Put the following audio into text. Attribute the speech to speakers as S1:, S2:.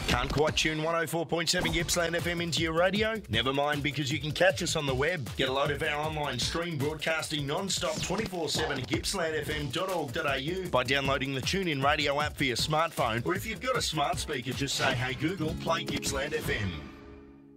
S1: Can't quite tune 104.7 Gippsland FM into your radio? Never mind, because you can catch us on the web. Get a load of our online stream broadcasting non-stop 24/7 at gippslandfm.org.au by downloading the TuneIn Radio app for your smartphone, or if you've got a smart speaker, just say, "Hey Google, play Gippsland FM."